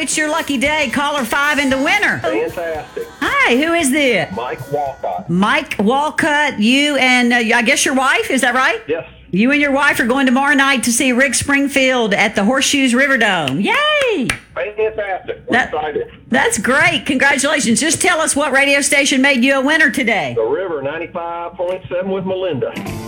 it's your lucky day. Caller 5 in the winner. Fantastic. Hi, who is this? Mike Walcott. Mike Walcott, you and I guess your wife, is that right? Yes. You and your wife are going tomorrow night to see Rick Springfield at the Horseshoes Riverdome. Yay! Fantastic. We're excited. That's great. Congratulations. Just tell us what radio station made you a winner today. The River 95.7 with Melinda.